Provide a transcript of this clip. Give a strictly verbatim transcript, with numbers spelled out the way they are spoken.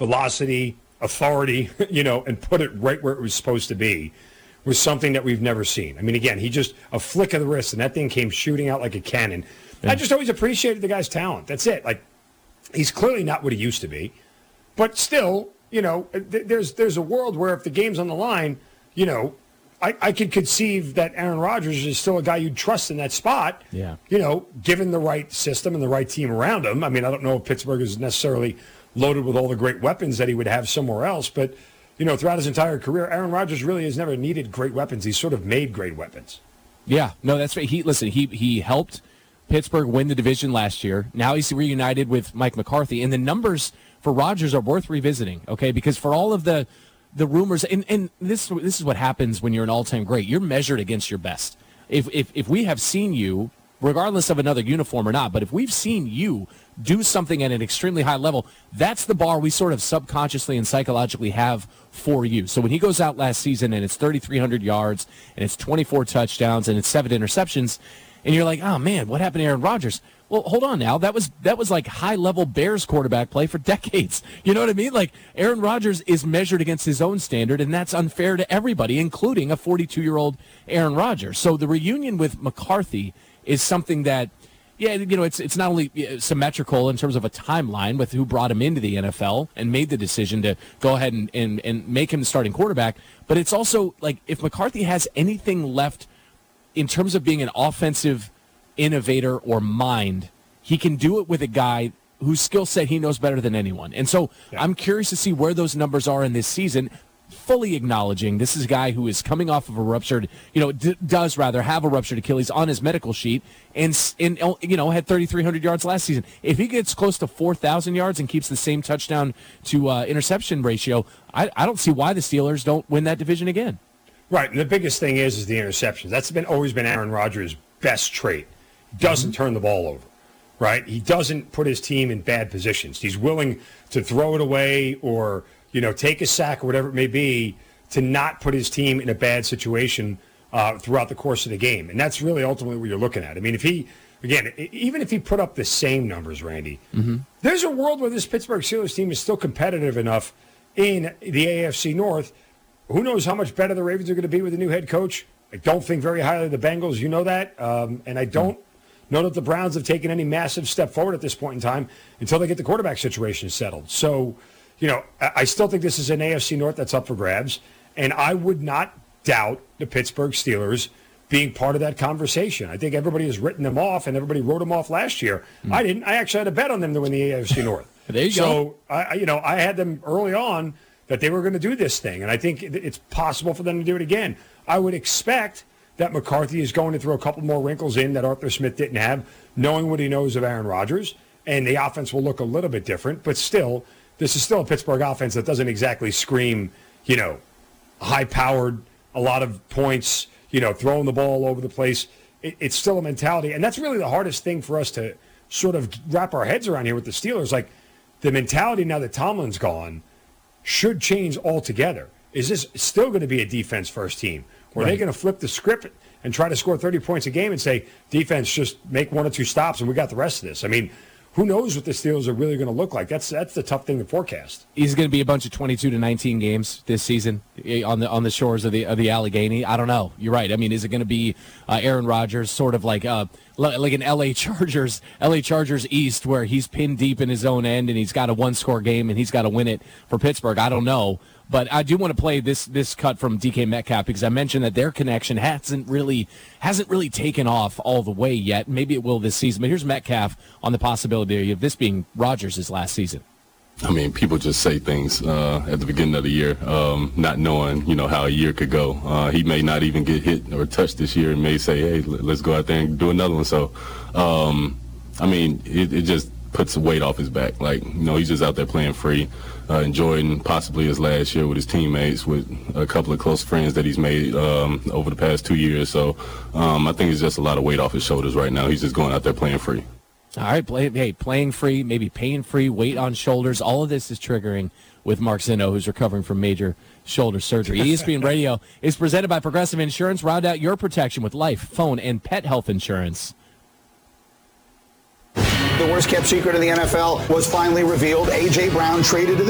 velocity, authority, you know, and put it right where it was supposed to be was something that we've never seen. I mean, again, he just, a flick of the wrist, and that thing came shooting out like a cannon. Yeah. I just always appreciated the guy's talent. That's it. Like, he's clearly not what he used to be. But still, you know, th- there's there's a world where if the game's on the line, you know, I, I could conceive that Aaron Rodgers is still a guy you'd trust in that spot, yeah. you know, given the right system and the right team around him. I mean, I don't know if Pittsburgh is necessarily loaded with all the great weapons that he would have somewhere else, but, you know, throughout his entire career, Aaron Rodgers really has never needed great weapons. He's sort of made great weapons. Yeah, no, that's right. He listen, he he helped Pittsburgh win the division last year. Now he's reunited with Mike McCarthy, and the numbers for Rodgers are worth revisiting, okay? Because for all of the the rumors, and, and this this is what happens when you're an all-time great. You're measured against your best. If if if we have seen you, regardless of another uniform or not, but if we've seen you do something at an extremely high level, that's the bar we sort of subconsciously and psychologically have for you. So when he goes out last season and it's thirty-three hundred yards and it's twenty-four touchdowns and it's seven interceptions, and you're like, oh man, what happened to Aaron Rodgers? Well, hold on now. That was that was like high-level Bears quarterback play for decades. You know what I mean? Like, Aaron Rodgers is measured against his own standard, and that's unfair to everybody, including a forty-two-year-old Aaron Rodgers. So the reunion with McCarthy is something that, yeah, you know, it's it's not only symmetrical in terms of a timeline with who brought him into the N F L and made the decision to go ahead and, and, and make him the starting quarterback, but it's also, like, if McCarthy has anything left in terms of being an offensive innovator or mind, he can do it with a guy whose skill set he knows better than anyone. And so yeah. I'm curious to see where those numbers are in this season, fully acknowledging this is a guy who is coming off of a ruptured, you know, d- does rather have a ruptured Achilles on his medical sheet and, and you know, had thirty-three hundred yards last season. If he gets close to four thousand yards and keeps the same touchdown to uh, interception ratio, I, I don't see why the Steelers don't win that division again. Right, and the biggest thing is is the interceptions. That's been always been Aaron Rodgers' best trait. He doesn't mm-hmm. turn the ball over, right? He doesn't put his team in bad positions. He's willing to throw it away or, you know, take a sack or whatever it may be to not put his team in a bad situation uh, throughout the course of the game. And that's really ultimately what you're looking at. I mean, if he, again, even if he put up the same numbers, Randy, mm-hmm. there's a world where this Pittsburgh Steelers team is still competitive enough in the A F C North. Who knows how much better the Ravens are going to be with a new head coach? I don't think very highly of the Bengals. You know that. Um, and I don't know that the Browns have taken any massive step forward at this point in time until they get the quarterback situation settled. So, you know, I still think this is an A F C North that's up for grabs. And I would not doubt the Pittsburgh Steelers being part of that conversation. I think everybody has written them off, and everybody wrote them off last year. Mm. I didn't. I actually had a bet on them to win the A F C North. There you so, go. So, I, you know, I had them early on that they were going to do this thing. And I think it's possible for them to do it again. I would expect that McCarthy is going to throw a couple more wrinkles in that Arthur Smith didn't have, knowing what he knows of Aaron Rodgers. And the offense will look a little bit different. But still, this is still a Pittsburgh offense that doesn't exactly scream, you know, high-powered, a lot of points, you know, throwing the ball all over the place. It, it's still a mentality. And that's really the hardest thing for us to sort of wrap our heads around here with the Steelers. Like, the mentality now that Tomlin's gone should change altogether. Is this still going to be a defense-first team? Or right. are they going to flip the script and try to score thirty points a game and say, defense, just make one or two stops and we got the rest of this? I mean, who knows what the Steelers are really going to look like? That's that's the tough thing to forecast. Is it going to be a bunch of twenty-two to nineteen games this season on the on the shores of the of the Allegheny? I don't know. You're right. I mean, is it going to be uh, Aaron Rodgers, sort of like uh, like an L A Chargers L A Chargers East, where he's pinned deep in his own end and he's got a one-score game and he's got to win it for Pittsburgh? I don't know. But I do want to play this this cut from D K Metcalf because I mentioned that their connection hasn't really hasn't really taken off all the way yet. Maybe it will this season. But here's Metcalf on the possibility of this being Rodgers' last season. I mean, people just say things uh, at the beginning of the year, um, not knowing, you know, how a year could go. Uh, he may not even get hit or touched this year and may say, hey, let's go out there and do another one. So, um, I mean, it, it just puts the weight off his back. Like, you know, he's just out there playing free, uh, enjoying possibly his last year with his teammates, with a couple of close friends that he's made um, over the past two years. So um, I think it's just a lot of weight off his shoulders right now. He's just going out there playing free. All right, play, hey, playing free, maybe paying free, weight on shoulders. All of this is triggering with Mark Zinno, who's recovering from major shoulder surgery. E S P N Radio is presented by Progressive Insurance. Round out your protection with life, phone, and pet health insurance. The worst-kept secret in the N F L was finally revealed. A J. Brown traded to the